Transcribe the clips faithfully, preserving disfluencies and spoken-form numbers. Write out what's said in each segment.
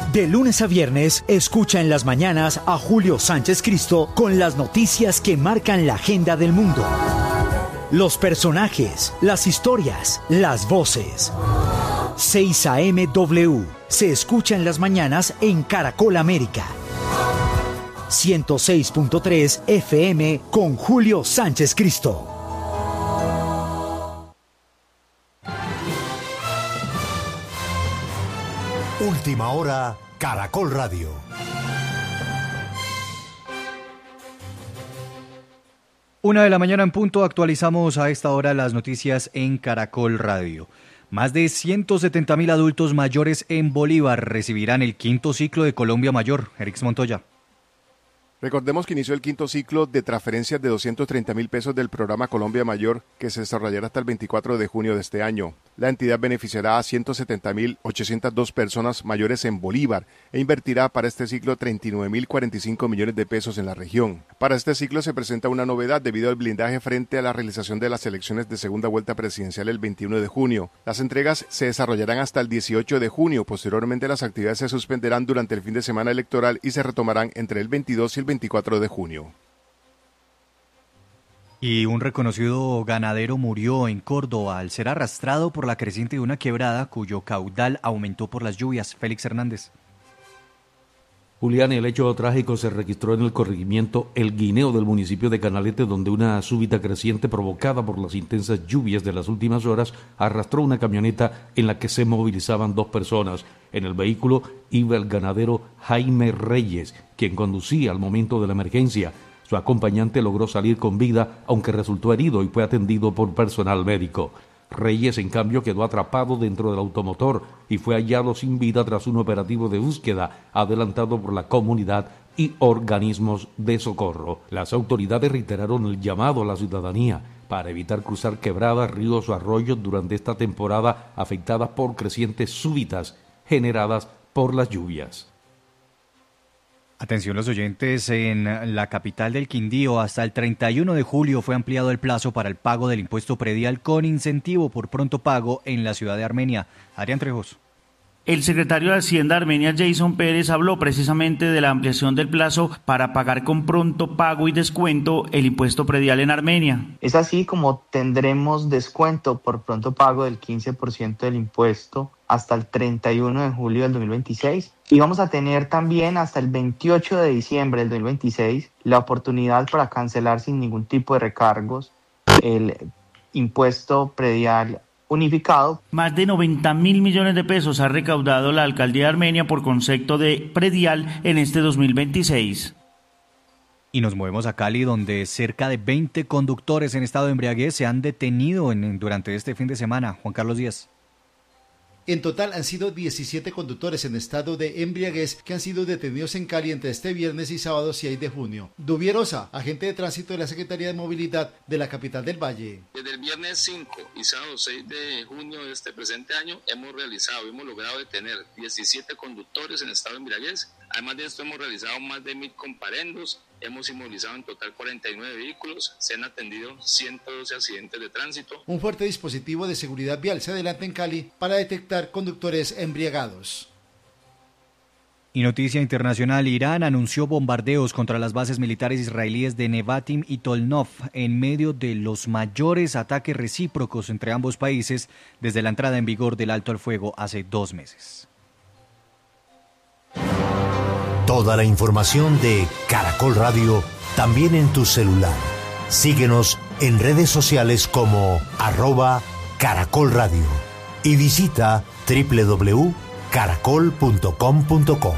De lunes a viernes, escucha en las mañanas a Julio Sánchez Cristo con las noticias que marcan la agenda del mundo. Los personajes, las historias, las voces. seis A M W se escucha en las mañanas en Caracol América. ciento seis punto tres F M con Julio Sánchez Cristo. Última hora, Caracol Radio. Una de la mañana en punto, actualizamos a esta hora las noticias en Caracol Radio. Más de ciento setenta mil adultos mayores en Bolívar recibirán el quinto ciclo de Colombia Mayor. Erix Montoya. Recordemos que inició el quinto ciclo de transferencias de doscientos treinta mil pesos del programa Colombia Mayor, que se desarrollará hasta el veinticuatro de junio de este año. La entidad beneficiará a ciento setenta mil ochocientas dos personas mayores en Bolívar e invertirá para este ciclo treinta y nueve mil cuarenta y cinco millones de pesos en la región. Para este ciclo se presenta una novedad debido al blindaje frente a la realización de las elecciones de segunda vuelta presidencial el veintiuno de junio. Las entregas se desarrollarán hasta el dieciocho de junio. Posteriormente las actividades se suspenderán durante el fin de semana electoral y se retomarán entre el veintidós y el veinticuatro de junio. Y un reconocido ganadero murió en Córdoba al ser arrastrado por la creciente de una quebrada cuyo caudal aumentó por las lluvias. Félix Hernández. Julián, el hecho trágico se registró en el corregimiento El Guineo del municipio de Canalete, donde una súbita creciente provocada por las intensas lluvias de las últimas horas arrastró una camioneta en la que se movilizaban dos personas. En el vehículo iba el ganadero Jaime Reyes, quien conducía al momento de la emergencia. Su acompañante logró salir con vida, aunque resultó herido y fue atendido por personal médico. Reyes, en cambio, quedó atrapado dentro del automotor y fue hallado sin vida tras un operativo de búsqueda adelantado por la comunidad y organismos de socorro. Las autoridades reiteraron el llamado a la ciudadanía para evitar cruzar quebradas, ríos o arroyos durante esta temporada afectada por crecientes súbitas generadas por las lluvias. Atención los oyentes, en la capital del Quindío hasta el treinta y uno de julio fue ampliado el plazo para el pago del impuesto predial con incentivo por pronto pago en la ciudad de Armenia. Adrián Trejos. El secretario de Hacienda Armenia, Jason Pérez, habló precisamente de la ampliación del plazo para pagar con pronto pago y descuento el impuesto predial en Armenia. Es así como tendremos descuento por pronto pago del quince por ciento del impuesto hasta el treinta y uno de julio del dos mil veintiséis y vamos a tener también hasta el veintiocho de diciembre del dos mil veintiséis la oportunidad para cancelar sin ningún tipo de recargos el impuesto predial unificado. Más de noventa mil millones de pesos ha recaudado la alcaldía de Armenia por concepto de predial en este dos mil veintiséis. Y nos movemos a Cali, donde cerca de veinte conductores en estado de embriaguez se han detenido en, durante este fin de semana. Juan Carlos Díaz. En total han sido diecisiete conductores en estado de embriaguez que han sido detenidos en Cali entre este viernes y sábado seis de junio. Dubierosa, agente de tránsito de la Secretaría de Movilidad de la capital del Valle. Desde el viernes cinco y sábado seis de junio de este presente año hemos realizado, hemos logrado detener diecisiete conductores en estado de embriaguez. Además de esto hemos realizado más de mil comparendos, hemos inmovilizado en total cuarenta y nueve vehículos, se han atendido ciento doce accidentes de tránsito. Un fuerte dispositivo de seguridad vial se adelanta en Cali para detectar conductores embriagados. Y noticia internacional, Irán anunció bombardeos contra las bases militares israelíes de Nevatim y Tolnov en medio de los mayores ataques recíprocos entre ambos países desde la entrada en vigor del alto al fuego hace dos meses. Toda la información de Caracol Radio también en tu celular. Síguenos en redes sociales como arroba Caracol Radio y visita doble u doble u doble u punto caracol punto com punto co.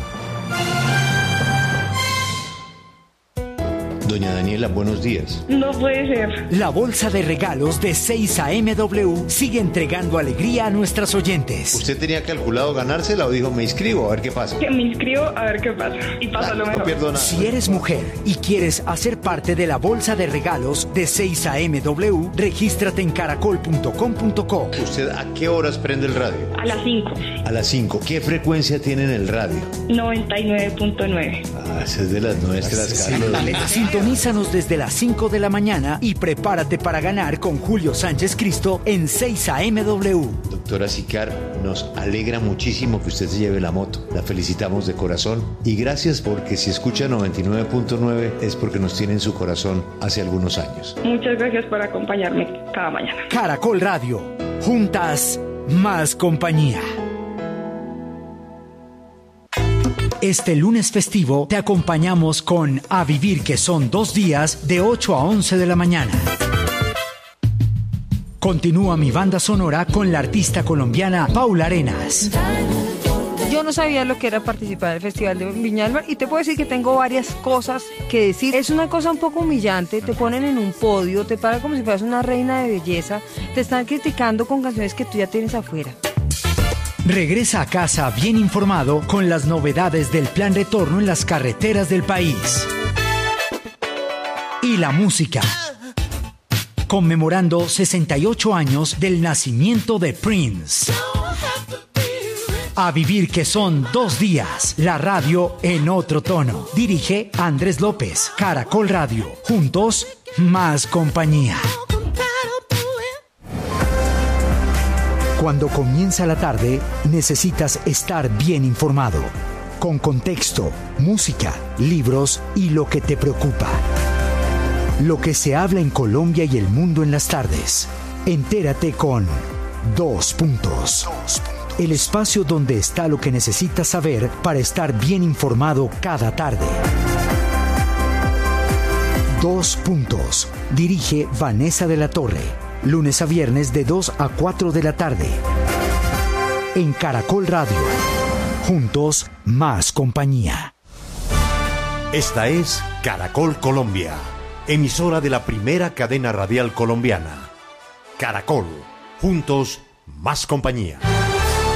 Doña Daniela, buenos días. No puede ser. La bolsa de regalos de seis A M W sigue entregando alegría a nuestras oyentes. ¿Usted tenía calculado ganársela o dijo me inscribo a ver qué pasa? Que me inscribo a ver qué pasa. Y pasa ah, lo mejor. No pierdo nada. Si eres mujer y quieres hacer parte de la bolsa de regalos de seis A M W, regístrate en caracol punto com punto co. ¿Usted a qué horas prende el radio? A las cinco. A las cinco. ¿Qué frecuencia tiene en el radio? noventa y nueve punto nueve. Ah, esa es de las nuestras, sí, Carlos. La sintonía Sintonízanos desde las cinco de la mañana y prepárate para ganar con Julio Sánchez Cristo en seis A M W. Doctora Sicar, nos alegra muchísimo que usted se lleve la moto. La felicitamos de corazón y gracias porque si escucha noventa y nueve punto nueve es porque nos tiene en su corazón hace algunos años. Muchas gracias por acompañarme cada mañana. Caracol Radio. Juntas, más compañía. Este lunes festivo te acompañamos con A Vivir, que son dos días de ocho a once de la mañana. Continúa mi banda sonora con la artista colombiana Paula Arenas. Yo no sabía lo que era participar del Festival de Viña del Mar y te puedo decir que tengo varias cosas que decir. Es una cosa un poco humillante, te ponen en un podio, te paran como si fueras una reina de belleza, te están criticando con canciones que tú ya tienes afuera. Regresa a casa bien informado con las novedades del plan retorno en las carreteras del país. Y la música. Conmemorando sesenta y ocho años del nacimiento de Prince. A Vivir, que son dos días. La radio en otro tono. Dirige Andrés López. Caracol Radio. Juntos, más compañía. Cuando comienza la tarde, necesitas estar bien informado, con contexto, música, libros y lo que te preocupa. Lo que se habla en Colombia y el mundo en las tardes. Entérate con Dos Puntos. El espacio donde está lo que necesitas saber para estar bien informado cada tarde. Dos Puntos. Dirige Vanessa de la Torre. Lunes a viernes de dos a cuatro de la tarde. En Caracol Radio. Juntos, más compañía. Esta es Caracol Colombia, emisora de la primera cadena radial colombiana. Caracol. Juntos, más compañía.